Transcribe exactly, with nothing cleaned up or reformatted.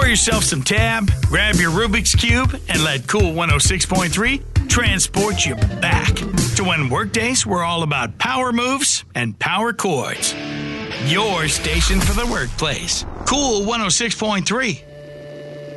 Pour yourself some Tab, grab your Rubik's Cube, and let Cool one oh six point three transport you back to when workdays were all about power moves and power chords. Your station for the workplace. Cool one oh six point three.